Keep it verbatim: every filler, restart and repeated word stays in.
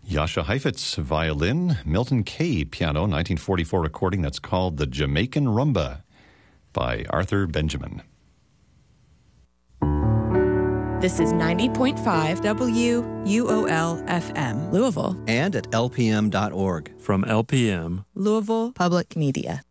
Jascha Heifetz, violin. Milton Kay, piano, nineteen forty-four recording that's called The Jamaican Rumba by Arthur Benjamin. This is ninety point five W U O L F M, Louisville. And at L P M dot org. From L P M, Louisville Public Media.